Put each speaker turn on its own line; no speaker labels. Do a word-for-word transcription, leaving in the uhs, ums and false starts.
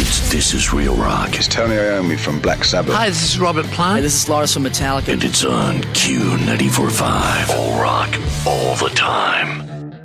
It's This Is Real Rock.
It's Tony Iommi from Black Sabbath.
Hi, this is Robert Plant.
Hi, this is Lars from Metallica.
And it's on Q ninety-four point five. All rock, all the time.